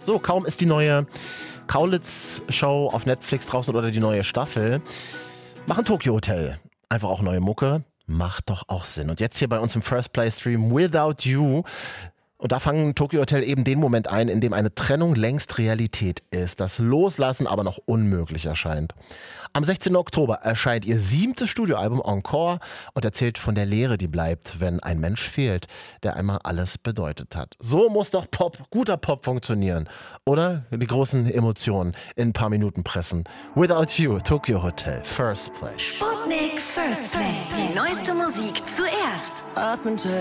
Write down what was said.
So, kaum ist die neue Kaulitz-Show auf Netflix draußen oder die neue Staffel, machen Tokyo Hotel einfach auch neue Mucke. Macht doch auch Sinn. Und jetzt hier bei uns im First Play Stream Without You. Und da fangen Tokyo Hotel eben den Moment ein, in dem eine Trennung längst Realität ist, das Loslassen aber noch unmöglich erscheint. Am 16. Oktober erscheint ihr 7. Studioalbum Encore und erzählt von der Leere, die bleibt, wenn ein Mensch fehlt, der einmal alles bedeutet hat. So muss doch guter Pop funktionieren. Oder die großen Emotionen in ein paar Minuten pressen. Without You, Tokyo Hotel, First Play. Sputnik First Play. Die neueste Musik zuerst.